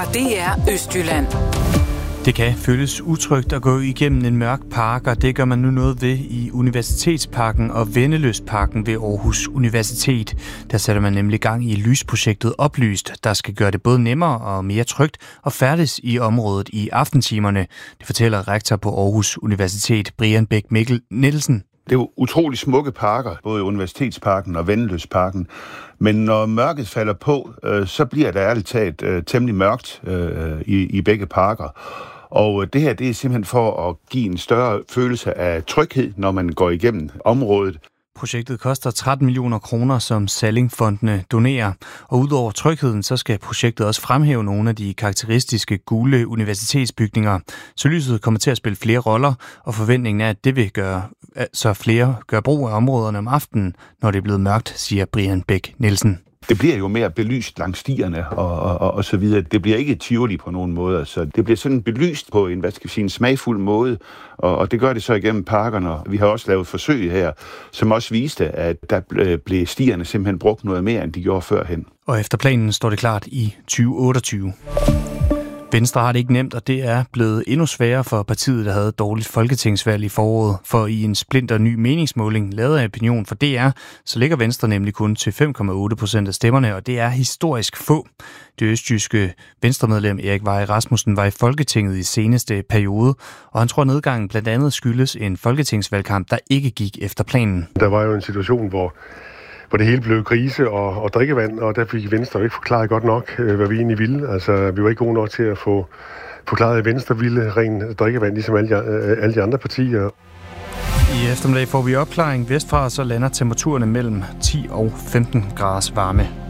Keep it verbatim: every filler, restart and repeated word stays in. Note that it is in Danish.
fra D R Østjylland. Det kan føles utrygt at gå igennem en mørk park, og det gør man nu noget ved i Universitetsparken og Vennelystparken ved Aarhus Universitet. Der sætter man nemlig gang i lysprojektet Oplyst, der skal gøre det både nemmere og mere trygt at færdes i området i aftentimerne. Det fortæller rektor på Aarhus Universitet, Brian Bæk Mikkel Nielsen. Det er jo utrolig smukke parker, både Universitetsparken og Vennelystparken. Men når mørket falder på, øh, så bliver der ærligt talt øh, temmelig mørkt øh, i, i begge parker. Og det her, det er simpelthen for at give en større følelse af tryghed, når man går igennem området. Projektet koster tretten millioner kroner, som Salling-fondene donerer. Og udover trygheden, så skal projektet også fremhæve nogle af de karakteristiske gule universitetsbygninger. Så lyset kommer til at spille flere roller, og forventningen er, at det vil gøre, så flere gør brug af områderne om aftenen, når det er blevet mørkt, siger Brian Bæk Nielsen. Det bliver jo mere belyst langs stierne og, og, og, og så videre. Det bliver ikke Tivoli på nogen måde. Så det bliver sådan belyst på en, hvad skal vi sige, en smagfuld måde, og, og det gør det så igennem parkerne. Vi har også lavet forsøg her, som også viste, at der blev stierne simpelthen brugt noget mere, end de gjorde førhen. Og efter planen står det klart i tyve otteogtyve. Venstre har det ikke nemt, og det er blevet endnu sværere for partiet, der havde et dårligt folketingsvalg i foråret. For i en splinter ny meningsmåling, lavet af Opinion for D R, så ligger Venstre nemlig kun til fem komma otte procent af stemmerne, og det er historisk få. Det østjyske venstremedlem Erik Vej Rasmussen var i Folketinget i seneste periode, og han tror, nedgangen blandt andet skyldes en folketingsvalgkamp, der ikke gik efter planen. Der var jo en situation, hvor hvor det hele blev krise og, og drikkevand, og der fik Venstre jo ikke forklaret godt nok, hvad vi egentlig ville. Altså, vi var ikke gode nok til at få forklaret, at Venstre ville ren drikkevand, ligesom alle de, alle de andre partier. I eftermiddag får vi opklaring vestfra, så lander temperaturerne mellem ti og femten graders varme.